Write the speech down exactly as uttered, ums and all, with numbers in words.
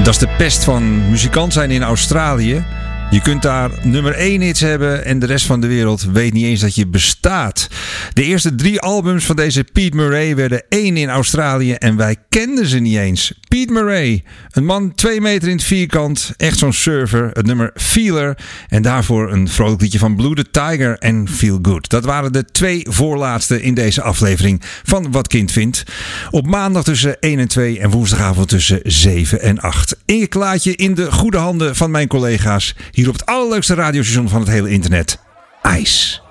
Dat is de pest van muzikant zijn in Australië. Je kunt daar nummer één hits hebben en de rest van de wereld weet niet eens dat je bestaat. De eerste drie albums van deze Pete Murray werden één in Australië en wij kenden ze niet eens. Pete Murray, een man twee meter in het vierkant, echt zo'n surfer. Het nummer Feeler en daarvoor een vrolijk liedje van Blue the Tiger en Feel Good. Dat waren de twee voorlaatste in deze aflevering van Wat Kind Vindt. Op maandag tussen één en twee en woensdagavond tussen zeven en acht. Inge Klaatje in de goede handen van mijn collega's. Hier op het allerleukste radiostation van het hele internet. IJs.